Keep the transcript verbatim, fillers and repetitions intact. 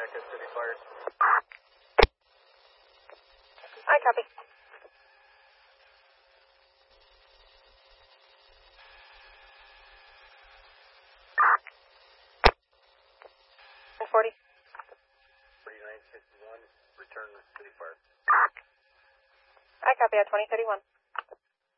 Echo City Fire. I copy. forty. forty-nine fifty-one, return to City Fire. I copy at twenty thirty-one.